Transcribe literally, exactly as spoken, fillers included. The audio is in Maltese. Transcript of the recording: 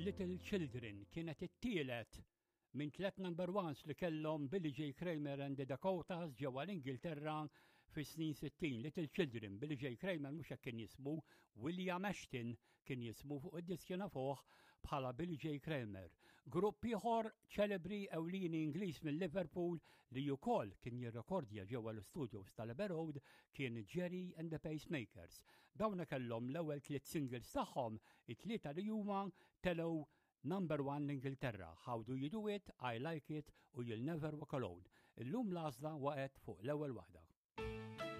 Little Children kienet it-tielet minn tlet number ones li kellhom Billy J. Kramer and the Dakotas ġewwa l-Ingilterra fis-snin sittin. Little Children, Billy J. Kramer mhux hekk kien jismu, William Ashton kien jismu fuq id-diski nafuh bħala Billy J. Kramer. Grupp ieħor ċelebri ewlieni Ingliż minn Liverpool li wkoll kien jirrekordja ġewwa l-studios tal-Abbey Road kien Jerry and the Pacemakers. Dawna kellhom l-ewwel tliet singles tagħhom, it-tlieta li huma telgħu number one l-Ingilterra, How Do You Do It, I Like It u You'll Never Walk Alone. Illum l-għażla waqgħet fuq l-ewwel waħda.